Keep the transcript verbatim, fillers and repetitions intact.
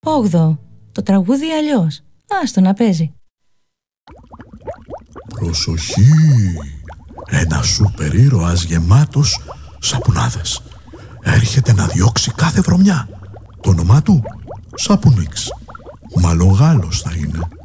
Όγδοο. Το τραγούδι αλλιώς. Άστο να παίζει. Προσοχή! Ένα σούπερ ήρωας γεμάτος σαπουνάδες έρχεται να διώξει κάθε βρωμιά. Το όνομά του Σαπουνίξ. Μάλλον Γάλλος θα είναι.